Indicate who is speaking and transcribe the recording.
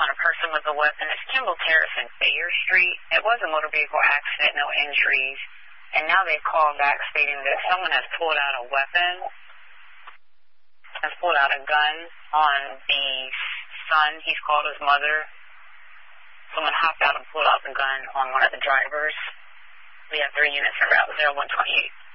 Speaker 1: on a person with a weapon. It's Kimball Terrace and Thayer Street. It was a motor vehicle accident, no injuries. And now they've called back stating that someone has pulled out a weapon, has pulled out a gun on the son. He's called his mother. Someone hopped out and pulled out the gun on one of the drivers. We have 3 units in route 0128.